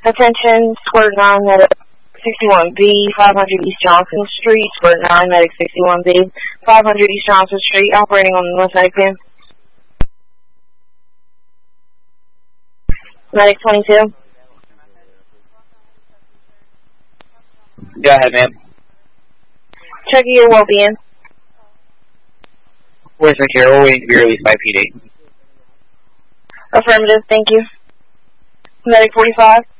Attention, Squirt 9, Medic 61B, 500 East Johnson Street, Squirt 9, Medic 61B, 500 East Johnson Street, operating on the West Medic pin. Medic 22. Go ahead, ma'am. Checking your well-being. We're secure. We're waiting to be released by PD. Affirmative, thank you. Medic 45.